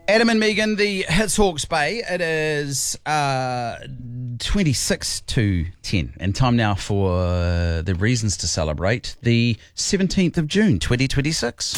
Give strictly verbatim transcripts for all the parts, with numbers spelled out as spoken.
Adam and Megan, the Hits Hawke's Bay. It is uh, twenty-six to ten, and time now for uh, the reasons to celebrate the seventeenth of June, twenty twenty-six.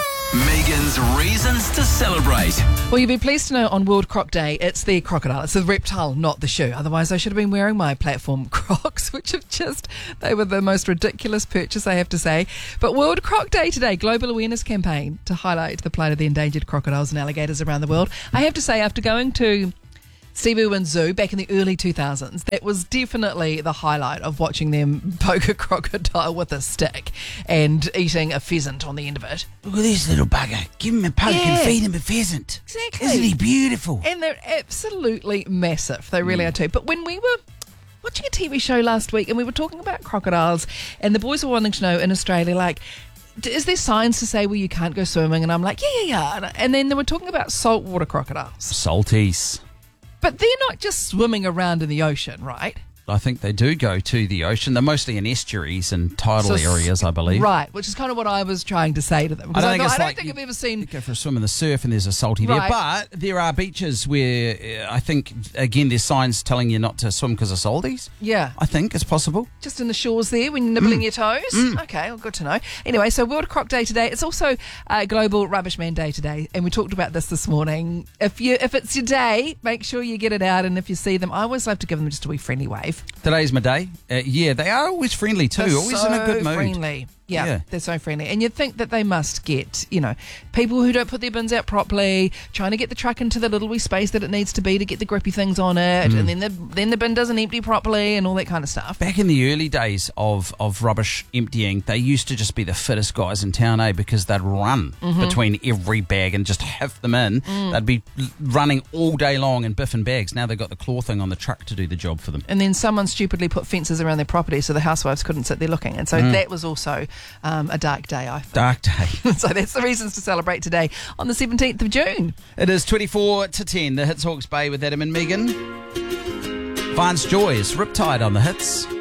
Megan's reasons to celebrate. Well, you'll be pleased to know on World Croc Day, it's the crocodile. It's the reptile, not the shoe. Otherwise, I should have been wearing my platform Crocs, which have just, they were the most ridiculous purchase, I have to say. But World Croc Day today, global awareness campaign to highlight the plight of the endangered crocodiles and alligators around the world. I have to say, after going to Steve Irwin Zoo back in the early two thousands, that was definitely the highlight of watching them poke a crocodile with a stick and eating a pheasant on the end of it. Look at this little bugger. Give him a poke Yeah. and feed him a pheasant. Exactly. Isn't he beautiful? And they're absolutely massive. They really are too. But when we were watching a T V show last week and we were talking about crocodiles, and the boys were wanting to know in Australia, like, d- is there signs to say where you can't go swimming? And I'm like, yeah, yeah, yeah. And- And then they were talking about saltwater crocodiles. Salties. But they're not just swimming around in the ocean, right? I think they do go to the ocean. They're mostly in estuaries and tidal So- areas, I believe. Right, which is kind of what I was trying to say to them. Because I I, don't think thought, it's I don't like think you- I've ever seen... You go for a swim in the surf and there's a salty Right. there. But there are beaches where uh, I think, again, there's signs telling you not to swim because of salties. Yeah. I think it's possible. Just in the shores there when you're nibbling your toes? Okay, well, good to know. Anyway, so World Croc Day today. It's also uh, Global Rubbish Man Day today, and we talked about this this morning. If you if it's your day, make sure you get it out, and if you see them, I always love to give them just a wee friendly wave. Today's my day. Uh, yeah, they are always friendly too. They're always so in a good mood. friendly. Yeah, Yeah. they're so friendly. And you'd think that they must get, you know, people who don't put their bins out properly, trying to get the truck into the little wee space that it needs to be to get the grippy things on it, and then the then the bin doesn't empty properly and all that kind of stuff. Back in the early days of, of rubbish emptying, they used to just be the fittest guys in town, eh? Because they'd run between every bag and just have them in. They'd be l- running all day long in biff and bags. Now they've got the claw thing on the truck to do the job for them. And then someone stupidly put fences around their property so the housewives couldn't sit there looking. And so that was also um, a dark day, I think. Dark day. So that's the reasons to celebrate today on the seventeenth of June. It is twenty-four to ten, the Hits Hawke's Bay with Adam and Megan. Vance Joy is Riptide on the Hits.